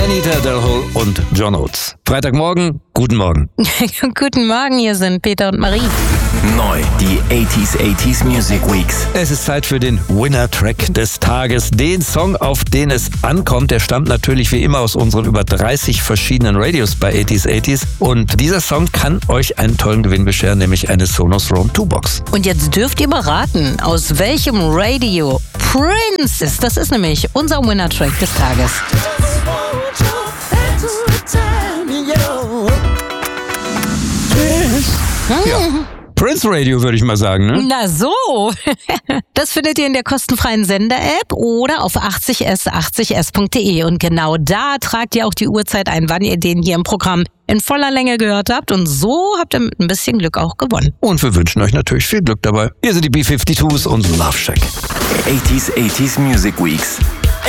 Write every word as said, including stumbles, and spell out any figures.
Anita Delhol und John Oates. Freitagmorgen, guten Morgen. Guten Morgen, hier sind Peter und Marie. Neu, die achtziger achtziger Music Weeks. Es ist Zeit für den Winner-Track des Tages. Den Song, auf den es ankommt, der stammt natürlich wie immer aus unseren über dreißig verschiedenen Radios bei achtziger achtziger. Und dieser Song kann euch einen tollen Gewinn bescheren, nämlich eine Sonos Roam zwei Box. Und jetzt dürft ihr beraten, aus welchem Radio Prince ist. Das ist nämlich unser Winner-Track des Tages. Ja. Prince Radio, würde ich mal sagen, ne? Na so. Das findet ihr in der kostenfreien Sender-App oder auf achtzig s achtzig s punkt de. Und genau da tragt ihr auch die Uhrzeit ein, wann ihr den hier im Programm in voller Länge gehört habt. Und so habt ihr mit ein bisschen Glück auch gewonnen. Und wir wünschen euch natürlich viel Glück dabei. Hier sind die B zweiundfünfzigers und Love Shack. achtziger achtziger Music Weeks.